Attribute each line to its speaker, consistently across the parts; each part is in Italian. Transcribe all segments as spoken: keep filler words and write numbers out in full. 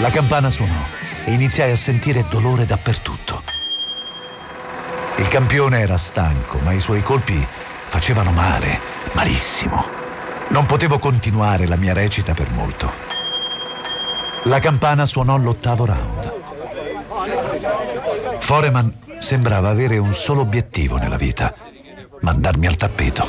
Speaker 1: La campana suonò e iniziai a sentire dolore dappertutto. Il campione era stanco, ma i suoi colpi facevano male, malissimo. Non potevo continuare la mia recita per molto. La campana suonò l'ottavo round. Foreman sembrava avere un solo obiettivo nella vita: mandarmi al tappeto.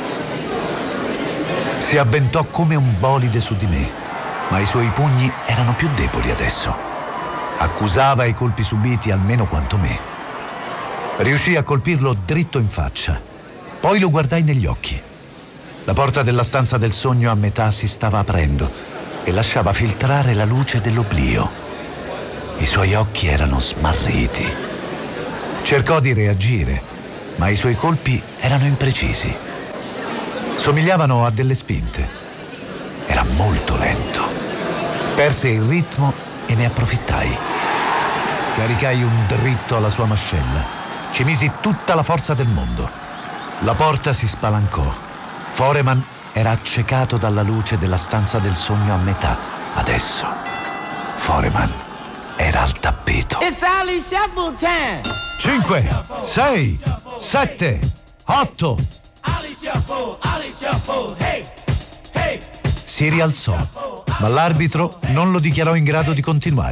Speaker 1: Si avventò come un bolide su di me, ma i suoi pugni erano più deboli adesso. Accusava i colpi subiti almeno quanto me. Riuscii a colpirlo dritto in faccia. Poi lo guardai negli occhi. La porta della stanza del sogno a metà si stava aprendo e lasciava filtrare la luce dell'oblio. I suoi occhi erano smarriti. Cercò di reagire, ma i suoi colpi erano imprecisi. Somigliavano a delle spinte. Era molto lento. Perse il ritmo e ne approfittai. Caricai un dritto alla sua mascella. Ci misi tutta la forza del mondo. La porta si spalancò. Foreman era accecato dalla luce della stanza del sogno a metà. Adesso Foreman era al tappeto.
Speaker 2: It's Ali Shuffle time.
Speaker 1: Cinque, sei, sette, otto.
Speaker 2: Ali Shuffle, Ali Shuffle, hey, hey.
Speaker 1: Si rialzò, ma l'arbitro non lo dichiarò in grado di continuare.